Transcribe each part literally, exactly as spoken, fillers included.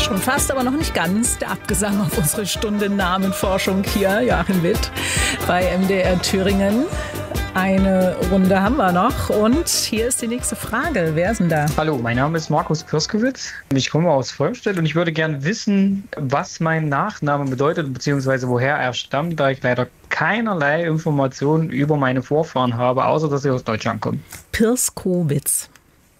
Schon fast, aber noch nicht ganz. Der Abgesang auf unsere Stunde Namenforschung hier, Joachim Witt, bei M D R Thüringen. Eine Runde haben wir noch und hier ist die nächste Frage. Wer ist denn da? Hallo, mein Name ist Markus Pirskowitz. Ich komme aus Volmstedt und ich würde gerne wissen, was mein Nachname bedeutet, beziehungsweise woher er stammt, da ich leider keinerlei Informationen über meine Vorfahren habe, außer dass sie aus Deutschland kommen. Pirskowitz.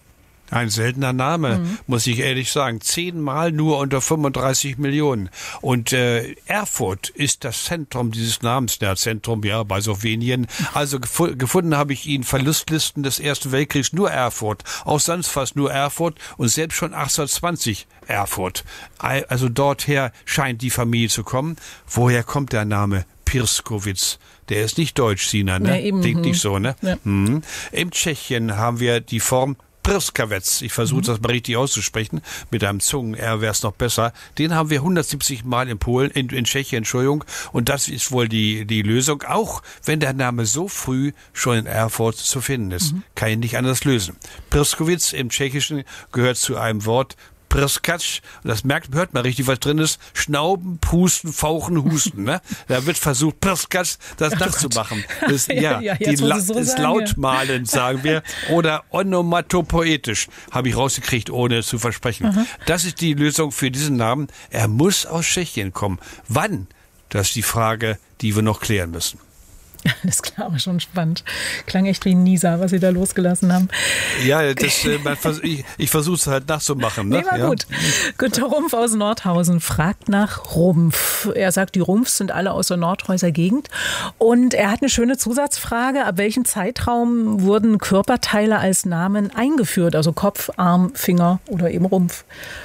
Ein seltener Name, mhm. muss ich ehrlich sagen. Zehnmal nur unter fünfunddreißig Millionen. Und äh, Erfurt ist das Zentrum dieses Namens. Ja, Zentrum, ja, bei Slowenien. Also gef- gefunden habe ich ihn Verlustlisten des Ersten Weltkriegs nur Erfurt. Auch sonst fast nur Erfurt und selbst schon achtzehnhundertzwanzig Erfurt. Also dorther scheint die Familie zu kommen. Woher kommt der Name Pirskowitz? Der ist nicht deutsch, Sina, ne? Ja, eben. Klingt nicht so, ne? Ja. Hm. Im Tschechien haben wir die Form Pirskavec, ich versuche mhm. das mal richtig auszusprechen, mit einem Zungen-R wäre es noch besser. Den haben wir hundertsiebzig Mal in Polen, in, in Tschechien, Entschuldigung, und das ist wohl die, die Lösung, auch wenn der Name so früh schon in Erfurt zu finden ist. Mhm. Kann ich nicht anders lösen. Pirskowitz im Tschechischen gehört zu einem Wort Prskac, und das merkt, hört man richtig, was drin ist. Schnauben, Pusten, Fauchen, Husten. Ne? Da wird versucht, Prskac das nachzumachen. Das, ja, ja, die La- so ist lautmalend, sagen wir. Oder onomatopoetisch. Habe ich rausgekriegt, ohne es zu versprechen. Aha. Das ist die Lösung für diesen Namen. Er muss aus Tschechien kommen. Wann? Das ist die Frage, die wir noch klären müssen. Alles klar, aber schon spannend. Klang echt wie ein Nieser, was Sie da losgelassen haben. Ja, das, äh, man vers- ich, ich versuche es halt nachzumachen. Ne? Nee, war ja. gut. Günter Rumpf aus Nordhausen fragt nach Rumpf. Er sagt, die Rumpfs sind alle aus der Nordhäuser Gegend. Und er hat eine schöne Zusatzfrage. Ab welchem Zeitraum wurden Körperteile als Namen eingeführt? Also Kopf, Arm, Finger oder eben Rumpf?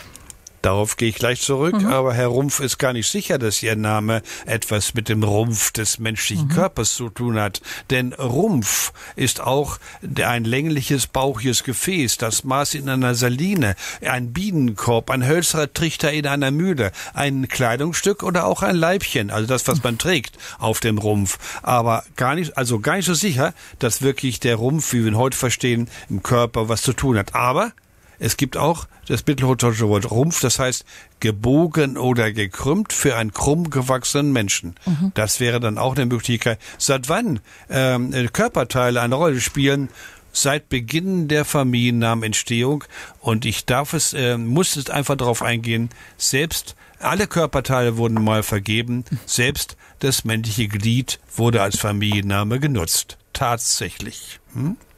Darauf gehe ich gleich zurück, mhm. aber Herr Rumpf ist gar nicht sicher, dass Ihr Name etwas mit dem Rumpf des menschlichen mhm. Körpers zu tun hat. Denn Rumpf ist auch ein längliches, bauchiges Gefäß, das Maß in einer Saline, ein Bienenkorb, ein hölzerner Trichter in einer Mühle, ein Kleidungsstück oder auch ein Leibchen, also das, was man trägt auf dem Rumpf. Aber gar nicht, also gar nicht so sicher, dass wirklich der Rumpf, wie wir ihn heute verstehen, im Körper was zu tun hat. Aber es gibt auch das mittelhochdeutsche Wort Rumpf, das heißt gebogen oder gekrümmt für einen krumm gewachsenen Menschen. Mhm. Das wäre dann auch eine Möglichkeit. Seit wann ähm, Körperteile eine Rolle spielen? Seit Beginn der Familiennamenentstehung. Und ich darf es, äh, muss es einfach darauf eingehen, selbst alle Körperteile wurden mal vergeben, selbst das männliche Glied wurde als Familienname genutzt. Tatsächlich. Hm?